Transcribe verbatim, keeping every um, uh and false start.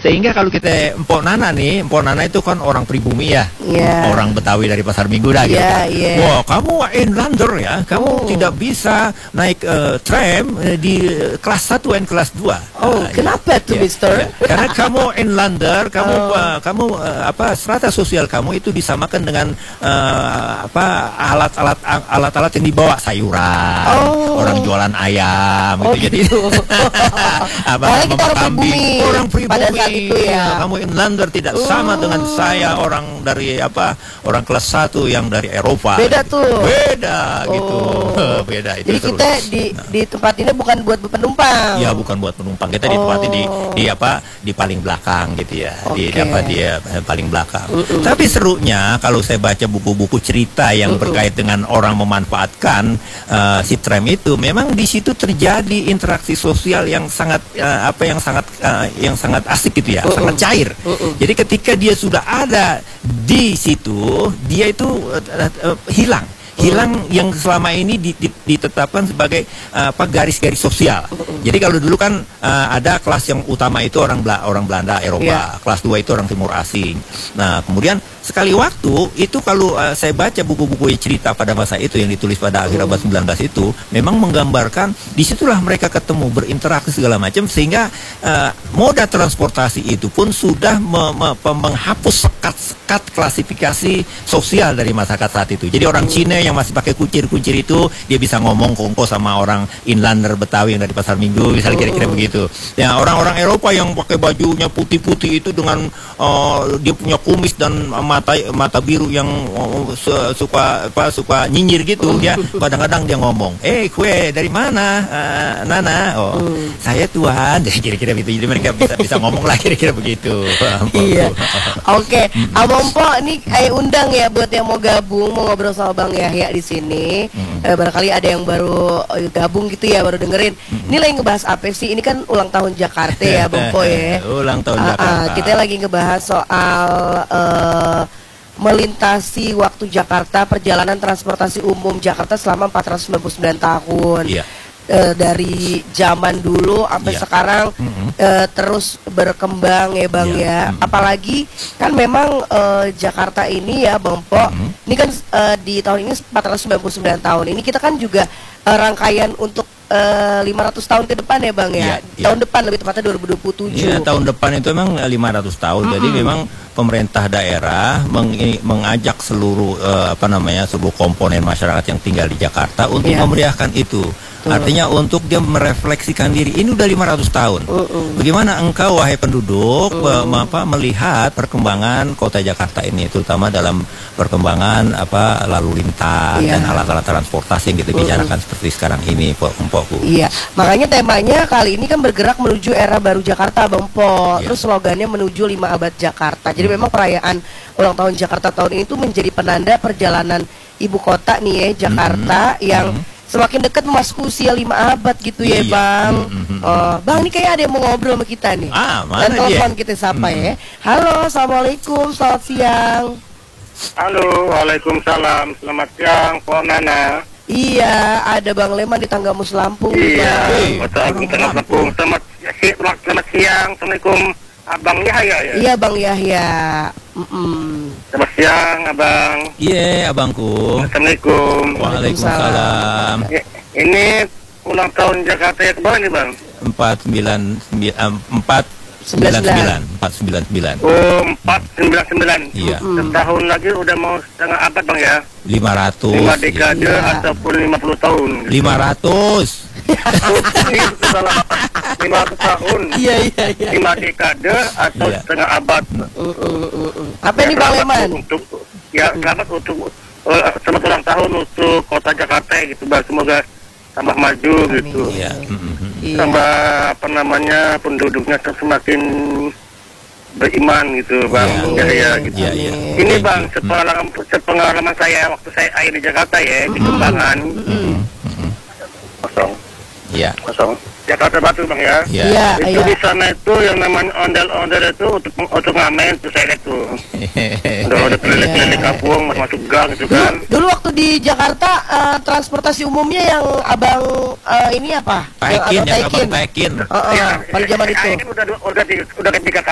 Sehingga kalau kita Empok Nana nih, Empok Nana itu kan orang pribumi ya, yeah. orang Betawi dari Pasar Minggu dah gitu. Yeah, yeah. Wah, kamu inlander ya, kamu oh. tidak bisa naik uh, tram uh, di kelas satu dan kelas dua. Oh, uh, kenapa ya. tuh, ya, Mister? Ya. Karena kamu inlander, kamu oh. uh, kamu uh, apa strata sosial kamu itu disamakan dengan uh, apa alat-alat alat-alat yang dibawa sayuran, oh. orang jualan ayam oh, gitu. Jadi gitu. apa kita orang pribumi, orang pribumi pada saat itu ya. Kamu inlander tidak uh. sama dengan saya orang dari apa orang kelas satu yang dari Eropa. Beda tuh. Beda oh. gitu. Beda itu. Jadi terus. kita di di tempat ini bukan buat penumpang. Ya, bukan buat penumpang. Kita oh. ditempati di di apa di paling belakang gitu ya. Okay. Di apa dia paling belakang. Uh -uh. Tapi serunya kalau saya baca buku-buku cerita yang uh -uh. berkait dengan orang memanfaatkan uh, si tram itu, memang di situ terjadi interaksi sosial yang sangat uh, apa yang sangat uh, yang sangat asik gitu ya, uh -uh. sangat cair. Uh -uh. Jadi ketika dia sudah ada di situ, dia itu uh, uh, hilang. hilang yang selama ini ditetapkan sebagai uh, apa garis-garis sosial. Jadi kalau dulu kan uh, ada kelas yang utama itu orang Bela orang Belanda Eropa, yeah. kelas dua itu orang Timur Asing. Nah, kemudian sekali waktu itu kalau uh, saya baca buku-buku cerita pada masa itu yang ditulis pada akhir abad sembilan belas itu memang menggambarkan disitulah mereka ketemu berinteraksi segala macam sehingga uh, moda transportasi itu pun sudah me me menghapus sekat-sekat klasifikasi sosial dari masyarakat saat itu. Jadi orang Cina yang masih pakai kuncir-kuncir itu dia bisa ngomong kongko sama orang inlander Betawi yang dari Pasar Minggu, misalnya kira-kira begitu. Ya, orang-orang Eropa yang pakai bajunya putih-putih itu dengan uh, dia punya kumis dan mata mata biru yang uh, suka apa suka nyinyir gitu, dia kadang-kadang dia ngomong, "Eh, kue dari mana, uh, Nana?" "Oh, hmm. saya Tuhan." Kira-kira begitu. Jadi mereka bisa bisa ngomong lah kira-kira begitu. Iya. Oke, Abang Po ini kayak undang ya buat yang mau gabung, mau ngobrol sama Bang Yahya di sini. Hmm. Eh, barangkali ada yang baru gabung gitu ya, baru dengerin. Hmm. Ini lagi ngebahas apa sih? Ini kan ulang tahun Jakarta ya, Bang Po ya. Ulang tahun uh, Jakarta. Uh, kita lagi ngebahas soal uh, melintasi waktu Jakarta, perjalanan transportasi umum Jakarta selama empat ratus sembilan puluh sembilan tahun. Iya. Uh, dari zaman dulu sampai yeah. sekarang mm-hmm. uh, terus berkembang ya Bang yeah. ya. Mm-hmm. Apalagi kan memang uh, Jakarta ini ya Bang Po, mm-hmm. ini kan uh, di tahun ini empat ratus sembilan puluh sembilan tahun. Ini kita kan juga uh, rangkaian untuk Uh, lima ratus tahun ke depan ya Bang ya. Yeah, tahun yeah. depan lebih tepatnya dua ribu dua puluh tujuh. Yeah, tahun depan itu memang lima ratus tahun. Mm-hmm. Jadi memang pemerintah daerah meng mengajak seluruh uh, apa namanya seluruh komponen masyarakat yang tinggal di Jakarta untuk yeah. memeriahkan itu. Tuh. Artinya untuk dia merefleksikan diri. Ini udah lima ratus tahun. Uh -uh. Bagaimana engkau wahai penduduk uh -uh. apa melihat perkembangan kota Jakarta ini, terutama dalam perkembangan apa lalu lintas yeah. dan alat-alat transportasi yang kita bicarakan uh -uh. seperti sekarang ini, Empokku. Iya, makanya temanya kali ini kan bergerak menuju era baru Jakarta, Bang Po. Yeah. Terus slogannya menuju lima abad Jakarta. Jadi uh -huh. memang perayaan ulang tahun Jakarta tahun ini tuh menjadi penanda perjalanan ibu kota nih ya, Jakarta uh -huh. yang uh -huh. semakin dekat memasuki usia lima abad gitu ya, iya. Bang. Mm-hmm. Oh, Bang, ini kayak ada yang mau ngobrol sama kita nih. Ah, mana dan telepon kita sapa mm-hmm. ya. Halo, assalamualaikum, selamat siang. Halo, waalaikumsalam, selamat siang, Po Nana. Iya, ada Bang Leman di Tanggamus Lampung. Iya, Tanggamus Lampung. Selamat, selamat siang, assalamualaikum, Abang Yahya ya. Iya, Bang Yahya. Mm -mm. Selamat siang, Abang. Iya, yeah, Abangku. Assalamualaikum. Waalaikumsalam. Ya, ini ulang tahun Jakarta ya kemana nih, Bang? Empat sembilan empat sembilan sembilan empat sembilan sembilan. Oh, empat sembilan sembilan. Iya. Setahun lagi udah mau setengah abad, Bang ya. Lima ratus. Lima dekade iya. ataupun lima puluh tahun. Lima ratus. Lima ratus tahun. Iya iya iya. Lima dekade atau iya. setengah abad. Uh, uh, uh, uh. Apa ya, ini Bang Leman? Untuk ya selamat untuk uh, selamat ulang tahun untuk kota Jakarta gitu, Bang. Semoga tambah maju. Amin. Gitu. Iya. Tambah apa namanya penduduknya semakin beriman gitu, Bang. Iya, ya, ya, gitu. Iya, iya. Ini Bang, sepengalaman, sepengalaman saya waktu saya air di Jakarta ya, di Kembangan. Kosong. Iya. Kosong. Jakarta Batu, Bang ya. Iya. Ya, itu ya. di sana itu yang namanya ondel-ondel itu untuk untuk ngamen tuh saya lihat tuh. Udah keliling-keliling kampung, masuk gang gitu kan. Dulu, dulu waktu di Jakarta uh, transportasi umumnya yang Abang uh, ini apa? Taikin, yang Abang Taikin. Taikin. Uh, uh, ya, pada zaman ya, itu. Ini udah udah udah ketiga